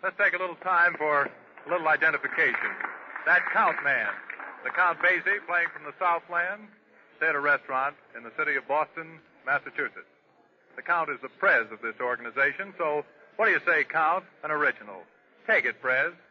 let's take a little time for a little identification. That Count man, the Count Basie, playing from the Southland, stay at a restaurant in the city of Boston, Massachusetts. The Count is the Prez of this organization, so what do you say, Count? An original. Take it, Prez.